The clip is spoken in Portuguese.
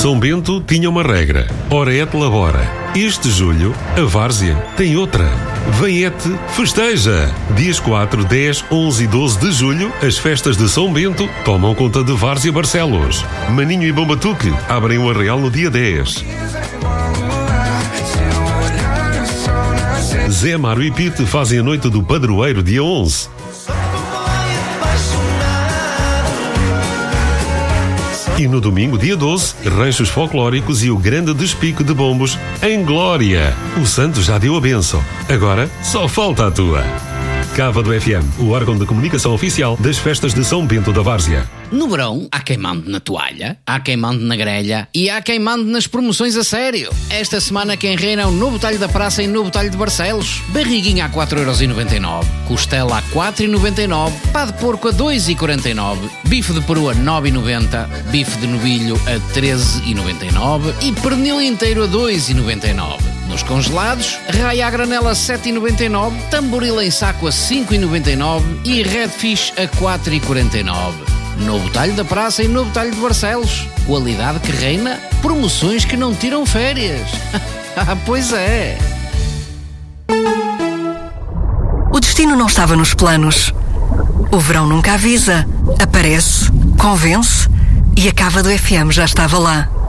São Bento tinha uma regra, ora et labora. Este julho, a várzea tem outra. Vem et, festeja! Dias 4, 10, 11 e 12 de julho, as festas de São Bento tomam conta de Várzea Barcelos. Maninho e Bombatuque abrem o Arraial no dia 10. Zé Mário e Pite fazem a noite do padroeiro dia 11. E no domingo, dia 12, ranchos folclóricos e o grande despique de bombos em Glória. O santo já deu a bênção. Agora, só falta a tua. Cava do FM, o órgão de comunicação oficial das festas de São Bento da Várzea. No verão, há quem mande na toalha, há quem mande na grelha e há quem mande nas promoções a sério. Esta semana quem reina é o Novo Talho da Praça em Novo Talho de Barcelos. Barriguinha a 4,99€, costela a 4,99€, pá de porco a 2,49€, bife de peru a 9,90€, bife de novilho a 13,99€ e pernil inteiro a 2,99€. Nos congelados, raia a granela a 7,99€, tamboril em saco a 5,99€ e redfish a 4,49€. Novo Talho da Praça e Novo Talho de Barcelos. Qualidade que reina, promoções que não tiram férias. Ah, pois é. O destino não estava nos planos. O verão nunca avisa. Aparece, convence e a Cava do FM já estava lá.